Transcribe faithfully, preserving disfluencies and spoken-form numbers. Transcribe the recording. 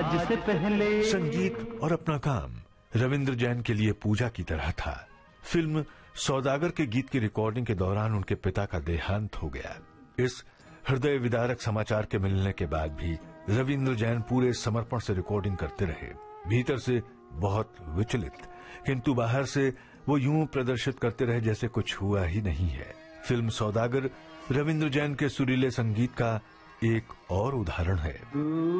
आज से पहले। संगीत और अपना काम रविंद्र जैन के लिए पूजा की तरह था। फिल्म सौदागर के गीत की रिकॉर्डिंग के दौरान उनके पिता का देहांत हो गया। इस हृदय विदारक समाचार के मिलने के बाद भी रविंद्र जैन पूरे समर्पण से रिकॉर्डिंग करते रहे। भीतर से बहुत विचलित, किंतु बाहर से वो यूं प्रदर्शित करते रहे जैसे कुछ हुआ ही नहीं है। फिल्म सौदागर रविंद्र जैन के सुरीले संगीत का एक और उदाहरण है।